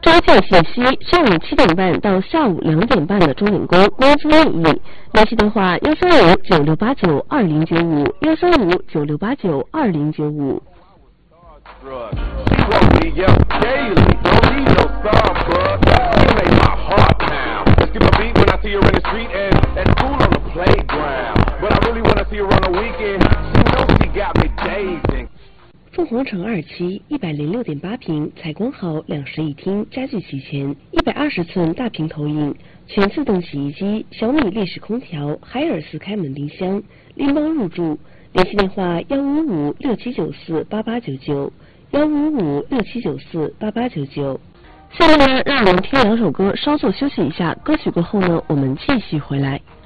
招聘信息：上午7点半到下午2点半的钟点工，工资另议。联系电话：13596892095，13596892095。凤凰城2期106.8平，采光好，2室1厅，家具齐全，120寸大屏投影，全自动洗衣机，小米立式空调，海尔4开门冰箱，拎包入住。联系电话15567948899，15567948899。下面呢，让我们听2首歌，稍作休息一下。歌曲过后呢，我们继续回来。